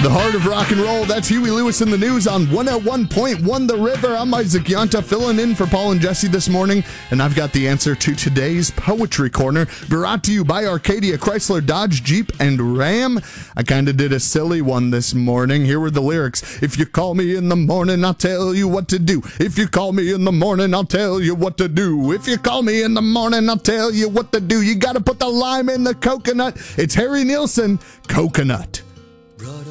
The heart of rock and roll, that's Huey Lewis in the news on 101.1 The River. I'm Isaac Yanta filling in for Paul and Jesse this morning, and I've got the answer to today's Poetry Corner, brought to you by Arcadia Chrysler, Dodge, Jeep, and Ram. I kind of did a silly one this morning. Here were the lyrics. If you call me in the morning, I'll tell you what to do. If you call me in the morning, I'll tell you what to do. If you call me in the morning, I'll tell you what to do. You got to put the lime in the coconut. It's Harry Nilsson, Coconut.